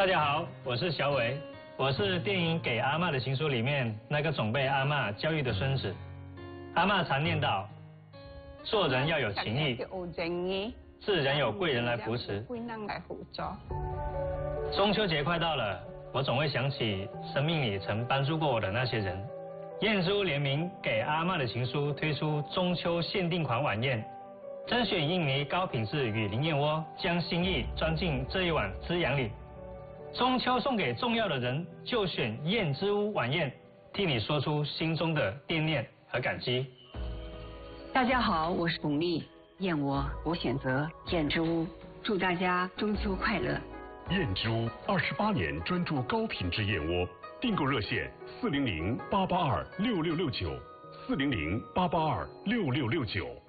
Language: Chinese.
大家好，我是小伟，我是电影《给阿嬷的情书》里面那个总被阿嬷教育的孙子。阿嬷常念叨，做人要有情义，自然有贵人来扶持。中秋节快到了，我总会想起生命里曾帮助过我的那些人。燕之屋联名《给阿嬷的情书》推出中秋限定款晚宴，甄选印尼高品质与灵燕窝，将心意装进这一碗滋养里。中秋送给重要的人，就选燕之屋晚宴，替你说出心中的惦念和感激。 大家好，我是巩俐，燕窝我选择燕之屋，祝大家中秋快乐。 燕之屋28年专注高品质燕窝，订购热线400-882-6669，400-882-6669。